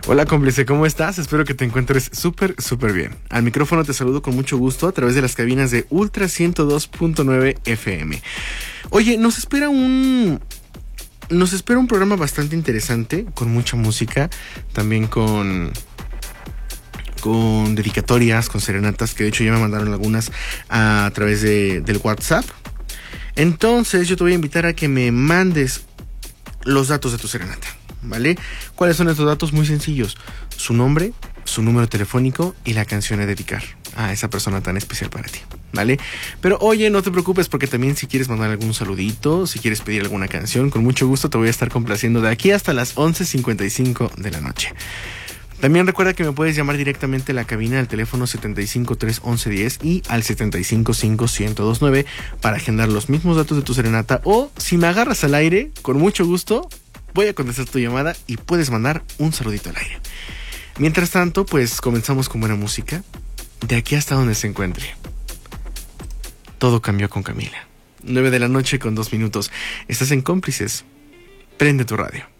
Hola cómplice, ¿cómo estás? Espero que te encuentres súper bien. Al micrófono te saludo con mucho gusto a través de las cabinas de Ultra 102.9 FM. Oye, nos espera un programa bastante interesante, con mucha música, también con dedicatorias, con serenatas, que de hecho ya me mandaron algunas a través del WhatsApp. Entonces yo te voy a invitar a que me mandes los datos de tu serenata, ¿vale? ¿Cuáles son estos datos? Muy sencillos: su nombre, su número telefónico y la canción a dedicar a esa persona tan especial para ti, ¿vale? Pero oye, no te preocupes, porque también si quieres mandar algún saludito, si quieres pedir alguna canción, con mucho gusto te voy a estar complaciendo de aquí hasta las 11:55 de la noche. También recuerda que me puedes llamar directamente a la cabina al teléfono 75-3-11-10 y al 75-5-1029 para agendar los mismos datos de tu serenata, o si me agarras al aire, con mucho gusto voy a contestar tu llamada y puedes mandar un saludito al aire. Mientras tanto, pues comenzamos con buena música, de aquí hasta donde se encuentre. Todo cambió con Camila. 9 de la noche con 2 minutos. Estás en Cómplices. Prende tu radio.